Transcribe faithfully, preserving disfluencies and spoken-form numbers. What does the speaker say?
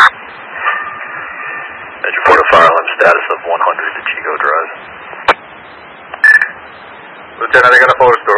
And report a fire alarm status of one hundred to Chico Drive. Lieutenant, I got a post